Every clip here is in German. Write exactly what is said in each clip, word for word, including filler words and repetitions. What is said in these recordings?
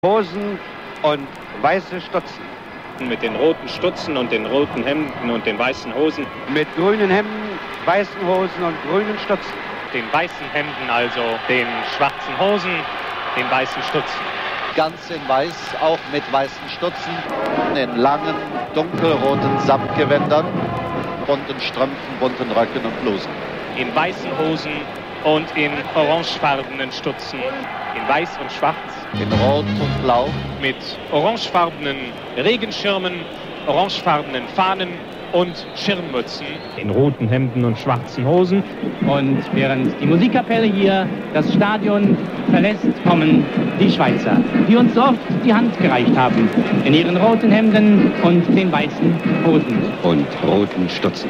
Hosen und weiße Stutzen. Mit den roten Stutzen und den roten Hemden und den weißen Hosen. Mit grünen Hemden, weißen Hosen und grünen Stutzen. Den weißen Hemden, also den schwarzen Hosen, den weißen Stutzen. Ganz in weiß, auch mit weißen Stutzen, in langen, dunkelroten Samtgewändern, bunten Strümpfen, bunten Röcken und Blusen. In weißen Hosen und in orangefarbenen Stutzen, in weiß und schwarz. In rot und blau. Mit orangefarbenen Regenschirmen, orangefarbenen Fahnen und Schirmmützen. In roten Hemden und schwarzen Hosen. Und während die Musikkapelle hier das Stadion verlässt, kommen die Schweizer, die uns so oft die Hand gereicht haben. In ihren roten Hemden und den weißen Hosen. Und roten Stutzen.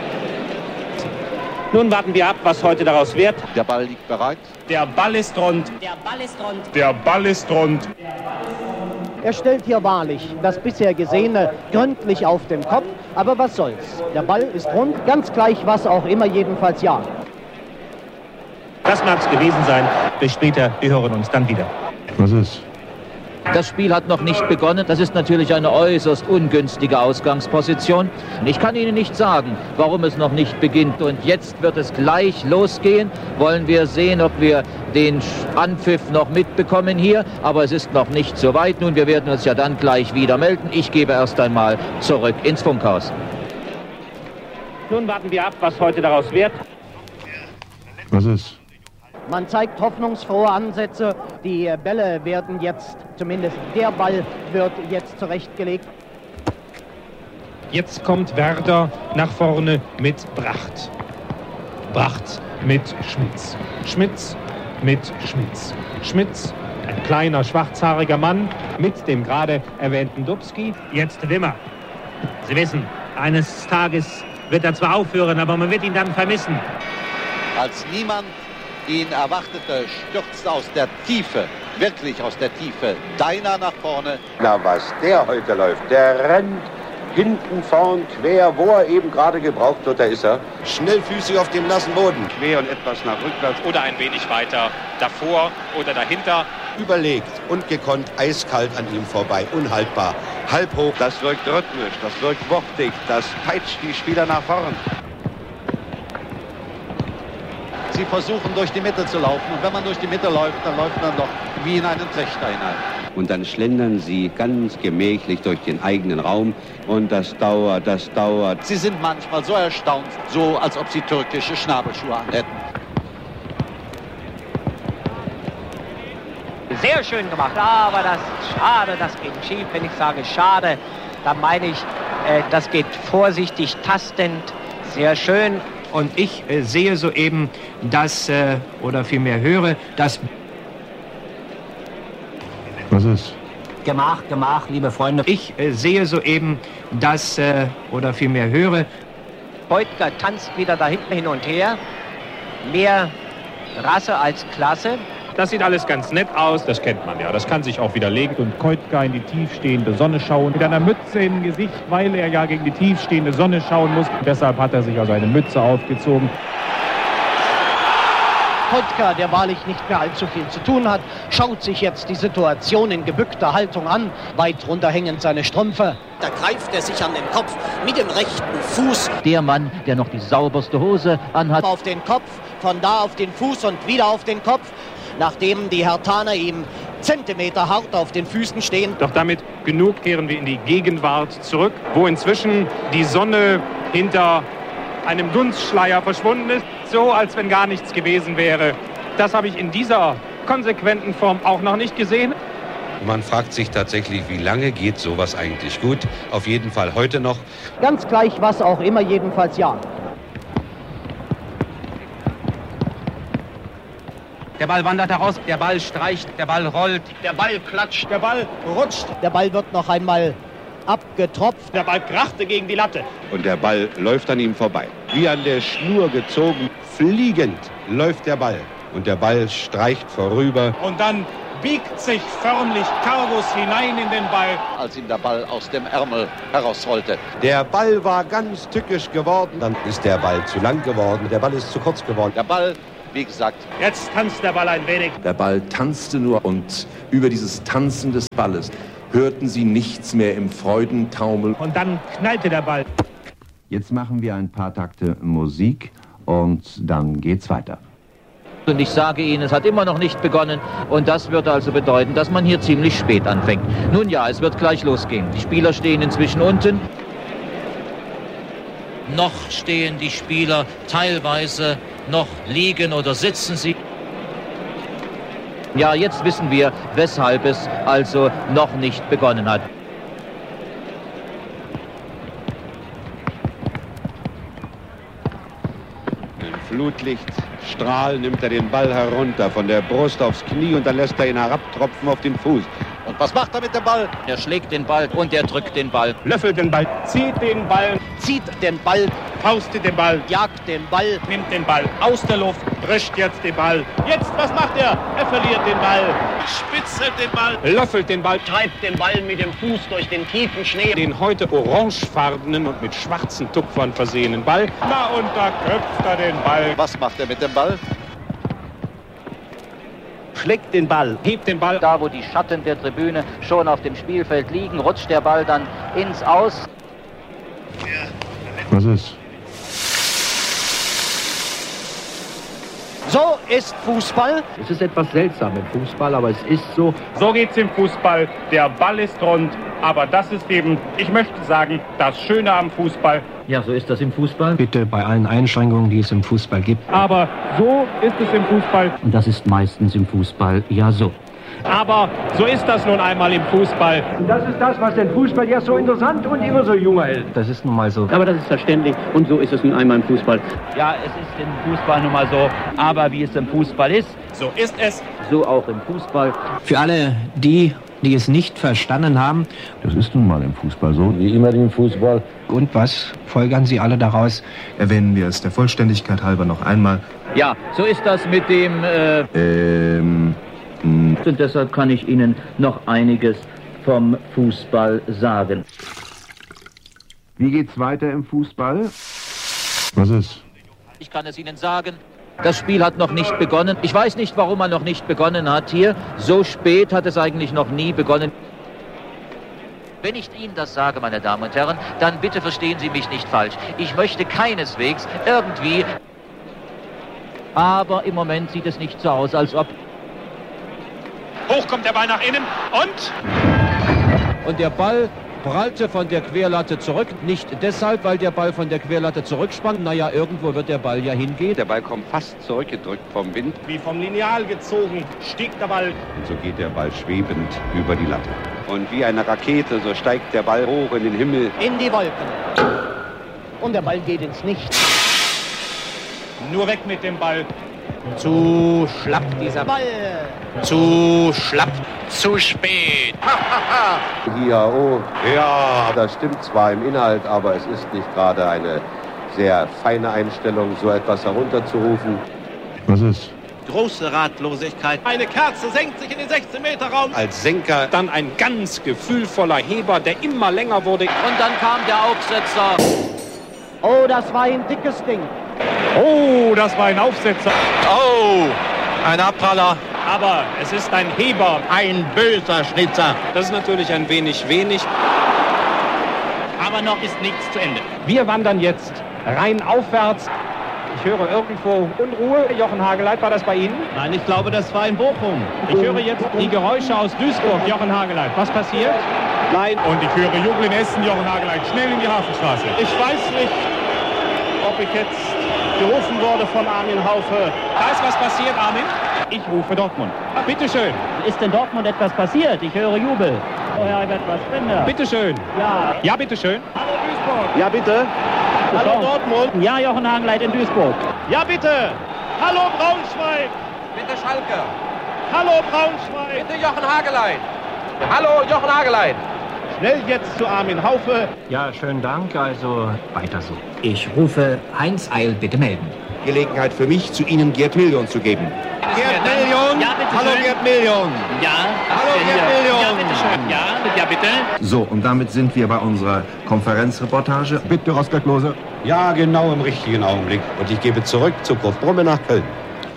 Nun warten wir ab, was heute daraus wird. Der Ball liegt bereit. Der Ball ist rund. Der Ball ist rund. Der Ball ist rund. Er stellt hier wahrlich das bisher Gesehene gründlich auf den Kopf. Aber was soll's? Der Ball ist rund, ganz gleich was auch immer, jedenfalls ja. Das mag's gewesen sein. Bis später, wir hören uns dann wieder. Was ist? Das Spiel hat noch nicht begonnen. Das ist natürlich eine äußerst ungünstige Ausgangsposition. Ich kann Ihnen nicht sagen, warum es noch nicht beginnt. Und jetzt wird es gleich losgehen. Wollen wir sehen, ob wir den Anpfiff noch mitbekommen hier. Aber es ist noch nicht so weit. Nun, wir werden uns ja dann gleich wieder melden. Ich gebe erst einmal zurück ins Funkhaus. Nun warten wir ab, was heute daraus wird. Was ist? Man zeigt hoffnungsfrohe Ansätze. Die Bälle werden jetzt, zumindest der Ball wird jetzt zurechtgelegt. Jetzt kommt Werder nach vorne mit Bracht. Bracht mit Schmitz. Schmitz mit Schmitz. Schmitz, ein kleiner schwarzhaariger Mann mit dem gerade erwähnten Dubski. Jetzt Wimmer. Sie wissen, eines Tages wird er zwar aufhören, aber man wird ihn dann vermissen. Als niemand ihn erwartete, stürzt aus der Tiefe, wirklich aus der Tiefe, Deiner nach vorne. Na, was der heute läuft, der rennt hinten, vorn, quer, wo er eben gerade gebraucht wird, da ist er. Schnellfüßig auf dem nassen Boden. Quer und etwas nach rückwärts. Oder ein wenig weiter davor oder dahinter. Überlegt und gekonnt, eiskalt an ihm vorbei, unhaltbar. Halb hoch. Das wirkt rhythmisch, das wirkt wuchtig, das peitscht die Spieler nach vorn. Sie versuchen durch die Mitte zu laufen und wenn man durch die Mitte läuft, dann läuft man doch wie in einen Trichter hinein. Und dann schlendern sie ganz gemächlich durch den eigenen Raum und das dauert, das dauert. Sie sind manchmal so erstaunt, so als ob sie türkische Schnabelschuhe anhätten. Sehr schön gemacht, aber das schade, das geht schief. Wenn ich sage schade, dann meine ich, äh, das geht vorsichtig, tastend, sehr schön. Und ich äh, sehe soeben, dass, äh, oder vielmehr höre, dass... Was ist? Gemach, Gemach, liebe Freunde. Ich äh, sehe soeben, dass, äh, oder vielmehr höre... Koitka tanzt wieder da hinten hin und her. Mehr Rasse als Klasse. Das sieht alles ganz nett aus, das kennt man ja, das kann sich auch widerlegen. Und Koitka in die tiefstehende Sonne schauen, mit einer Mütze im Gesicht, weil er ja gegen die tiefstehende Sonne schauen muss. Und deshalb hat er sich also eine Mütze aufgezogen. Koitka, der wahrlich nicht mehr allzu viel zu tun hat, schaut sich jetzt die Situation in gebückter Haltung an, weit runterhängend seine Strümpfe. Da greift er sich an den Kopf mit dem rechten Fuß. Der Mann, der noch die sauberste Hose anhat. Auf den Kopf, von da auf den Fuß und wieder auf den Kopf. Nachdem die Herthaner ihm Zentimeter hart auf den Füßen stehen. Doch damit genug, kehren wir in die Gegenwart zurück, wo inzwischen die Sonne hinter einem Dunstschleier verschwunden ist, so als wenn gar nichts gewesen wäre. Das habe ich in dieser konsequenten Form auch noch nicht gesehen. Man fragt sich tatsächlich, wie lange geht sowas eigentlich gut? Auf jeden Fall heute noch. Ganz gleich was auch immer, jedenfalls ja. Der Ball wandert heraus, der Ball streicht, der Ball rollt, Der Ball klatscht. Der Ball rutscht. Der Ball wird noch einmal abgetropft. Der Ball krachte gegen die Latte. Und der Ball läuft an ihm vorbei. Wie an der Schnur gezogen, fliegend läuft der Ball. Und der Ball streicht vorüber. Und dann biegt sich förmlich Cargus hinein in den Ball. Als ihm der Ball aus dem Ärmel herausrollte. Der Ball war ganz tückisch geworden. Dann ist der Ball zu lang geworden. Der Ball ist zu kurz geworden. Der Ball wie gesagt. Jetzt tanzt der Ball ein wenig. Der Ball tanzte nur und über dieses Tanzen des Balles hörten sie nichts mehr im Freudentaumel. Und dann knallte der Ball. Jetzt machen wir ein paar Takte Musik und dann geht's weiter. Und ich sage Ihnen, es hat immer noch nicht begonnen und das wird also bedeuten, dass man hier ziemlich spät anfängt. Nun ja, es wird gleich losgehen. Die Spieler stehen inzwischen unten. Noch stehen die Spieler teilweise, noch liegen oder sitzen sie. Ja, jetzt wissen wir, weshalb es also noch nicht begonnen hat. Im Flutlichtstrahl nimmt er den Ball herunter von der Brust aufs Knie und dann lässt er ihn herabtropfen auf den Fuß. Und was macht er mit dem Ball? Er schlägt den Ball und er drückt den Ball. Löffelt den Ball, zieht den Ball, Zieht den Ball, faustet den Ball, jagt den Ball. nimmt den Ball aus der Luft, drischt jetzt den Ball. Jetzt, was macht er? Er verliert den Ball, spitzelt den Ball, löffelt den Ball, Treibt den Ball mit dem Fuß durch den tiefen Schnee. Den heute orangefarbenen und mit schwarzen Tupfern versehenen Ball. Na, und da köpft er den Ball. Was macht er mit dem Ball? Schlägt den Ball. Hebt den Ball. Da, wo die Schatten der Tribüne schon auf dem Spielfeld liegen, rutscht der Ball dann ins Aus. Was ist? So ist Fußball. Es ist etwas seltsam im Fußball, aber es ist so. So geht's im Fußball. Der Ball ist rund, aber das ist eben, ich möchte sagen, das Schöne am Fußball. Ja, so ist das im Fußball. Bitte bei allen Einschränkungen, die es im Fußball gibt. Aber so ist es im Fußball. Und das ist meistens im Fußball ja so. Aber so ist das nun einmal im Fußball. Und das ist das, was den Fußball ja so interessant und immer so jung hält. Das ist nun mal so. Aber das ist verständlich und so ist es nun einmal im Fußball. Ja, es ist im Fußball nun mal so, aber wie es im Fußball ist, So ist es. so auch im Fußball. Für alle die, die es nicht verstanden haben. Das ist nun mal im Fußball so. Wie immer im Fußball. Und was folgern Sie alle daraus? Erwähnen wir es der Vollständigkeit halber noch einmal. Ja, so ist das mit dem... Äh Ähm... Und deshalb kann ich Ihnen noch einiges vom Fußball sagen. Wie geht's weiter im Fußball? Was ist? Ich kann es Ihnen sagen. Das Spiel hat noch nicht begonnen. Ich weiß nicht, warum er noch nicht begonnen hat hier. So spät hat es eigentlich noch nie begonnen. Wenn ich Ihnen das sage, meine Damen und Herren, dann bitte verstehen Sie mich nicht falsch. Ich möchte keineswegs irgendwie... Aber im Moment sieht es nicht so aus, als ob... Hoch kommt der Ball nach innen und... Und der Ball prallte von der Querlatte zurück. Nicht deshalb, weil der Ball von der Querlatte zurücksprang. Naja, irgendwo wird der Ball ja hingehen. Der Ball kommt fast zurückgedrückt vom Wind. Wie vom Lineal gezogen, stieg der Ball. Und so geht der Ball schwebend über die Latte. Und wie eine Rakete, so steigt der Ball hoch in den Himmel. In die Wolken. Und der Ball geht ins Nichts. Nur weg mit dem Ball. Zu schlapp dieser Ball. Zu schlapp. Zu spät. Hier, oh, ja, das stimmt zwar im Inhalt, aber es ist nicht gerade eine sehr feine Einstellung, so etwas herunterzurufen. Was ist? Große Ratlosigkeit. Eine Kerze senkt sich in den sechzehn Meter Raum. Als Senker dann ein ganz gefühlvoller Heber, der immer länger wurde. Und dann kam der Aufsetzer. Oh, das war ein dickes Ding. Oh, das war ein Aufsetzer. Oh, ein Abpraller. Aber es ist ein Heber. Ein böser Schnitzer. Das ist natürlich ein wenig wenig. Aber noch ist nichts zu Ende. Wir wandern jetzt rein aufwärts. Ich höre irgendwo Unruhe. Jochen Hageleit, war das bei Ihnen? Nein, ich glaube, das war in Bochum. Ich höre jetzt die Geräusche aus Duisburg. Jochen Hageleit, was passiert? Nein. Und ich höre Jubel in Essen. Jochen Hageleit, schnell in die Hafenstraße. Ich weiß nicht, ob ich jetzt gerufen wurde von Armin Haufe. Da ist was passiert, Armin. Ich rufe Dortmund. Ah, bitteschön. Ist in Dortmund etwas passiert? Ich höre Jubel. Oh, Herr etwas Spender. Bitteschön. Ja. Ja, bitteschön. Hallo Duisburg. Ja, bitte. Hallo Dortmund. Ja, Jochen Hageleit in Duisburg. Ja, bitte. Hallo Braunschweig. Bitte Schalke. Hallo Braunschweig. Bitte Jochen Hageleit. Hallo Jochen Hageleit. Schnell jetzt zu Armin Haufe. Ja, schönen Dank. Also weiter so. Ich rufe Heinz Eil, bitte melden. Gelegenheit für mich, zu Ihnen Gerd Million zu geben. Gerd Million. Ja, bitte Hallo schön. Gerd Million. Ja. Hallo Gerd Million. Ja, bitte schön. Ja, ja, bitte. So, und damit sind wir bei unserer Konferenzreportage. Bitte, Oskar Klose. Ja, genau im richtigen Augenblick. Und ich gebe zurück zu Kurt Brumme nach Köln.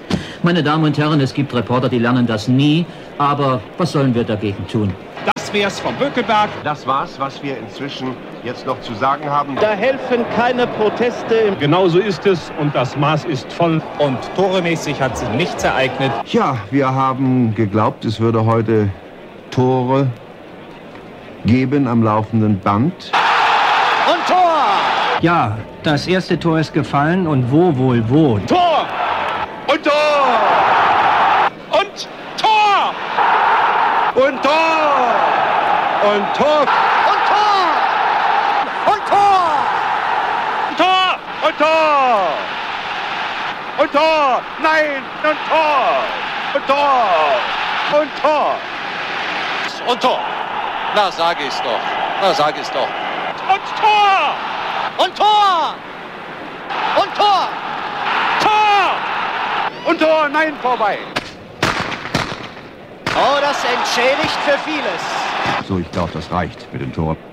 Meine Damen und Herren, es gibt Reporter, die lernen das nie, aber was sollen wir dagegen tun? Das wär's vom Bökelberg. Das war's, was wir inzwischen jetzt noch zu sagen haben. Da helfen keine Proteste. Genauso ist es und das Maß ist voll. Und toremäßig hat sich nichts ereignet. Ja, wir haben geglaubt, es würde heute Tore geben am laufenden Band. Und Tor! Ja, das erste Tor ist gefallen und wo wohl wo? Tor! Und Tor! Und Tor! Und Tor! Und Tor! Und Tor! Und Tor! Und Tor! Und Tor! Und Tor! Nein! Und Tor! Und Tor! Und Tor! Und Tor. Na, sag ich's doch. Na, sag ich's doch. Und Tor! Und Tor! Und Tor! Tor! Und Tor! Nein, vorbei! Oh, das entschädigt für vieles. So, ich glaube, das reicht mit dem Tor.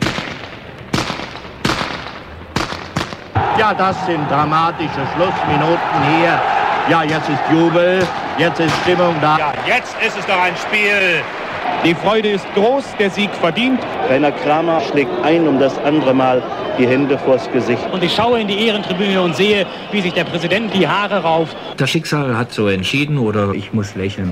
Ja, das sind dramatische Schlussminuten hier. Ja, jetzt ist Jubel, jetzt ist Stimmung da. Ja, jetzt ist es doch ein Spiel. Die Freude ist groß, der Sieg verdient. Rainer Kramer schlägt ein um das andere Mal die Hände vors Gesicht. Und ich schaue in die Ehrentribüne und sehe, wie sich der Präsident die Haare rauft. Das Schicksal hat so entschieden oder ich muss lächeln.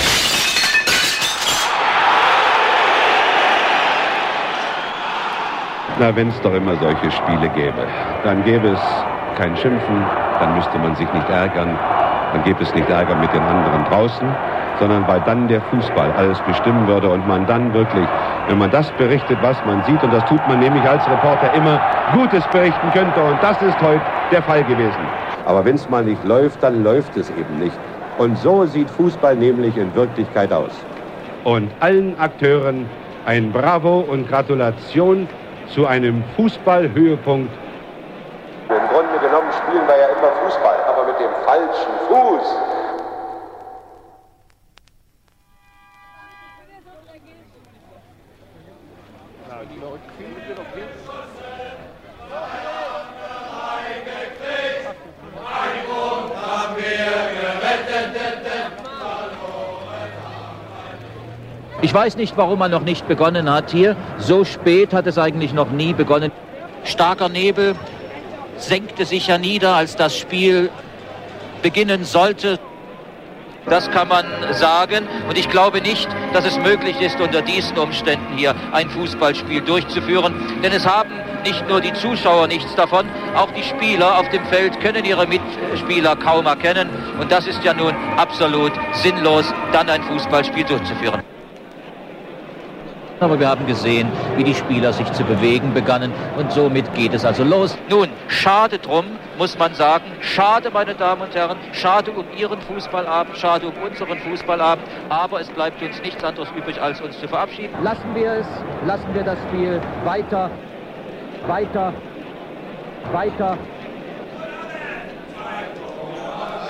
Na, wenn es doch immer solche Spiele gäbe, dann gäbe es kein Schimpfen, dann müsste man sich nicht ärgern, dann gäbe es nicht Ärger mit den anderen draußen, sondern weil dann der Fußball alles bestimmen würde und man dann wirklich, wenn man das berichtet, was man sieht, und das tut man nämlich als Reporter immer, Gutes berichten könnte, und das ist heute der Fall gewesen. Aber wenn es mal nicht läuft, dann läuft es eben nicht. Und so sieht Fußball nämlich in Wirklichkeit aus. Und allen Akteuren ein Bravo und Gratulation zu einem Fußballhöhepunkt. Im Grunde genommen spielen wir ja immer Fußball, aber mit dem falschen Fuß. Ich weiß nicht, warum man noch nicht begonnen hat hier. So spät hat es eigentlich noch nie begonnen. Starker Nebel senkte sich ja nieder, als das Spiel beginnen sollte. Das kann man sagen. Und ich glaube nicht, dass es möglich ist, unter diesen Umständen hier ein Fußballspiel durchzuführen. Denn es haben nicht nur die Zuschauer nichts davon, auch die Spieler auf dem Feld können ihre Mitspieler kaum erkennen. Und das ist ja nun absolut sinnlos, dann ein Fußballspiel durchzuführen. Aber wir haben gesehen, wie die Spieler sich zu bewegen begannen, und somit geht es also los. Nun, schade drum, muss man sagen, schade, meine Damen und Herren, schade um Ihren Fußballabend, schade um unseren Fußballabend, aber es bleibt uns nichts anderes übrig, als uns zu verabschieden. Lassen wir es, lassen wir das Spiel weiter, weiter, weiter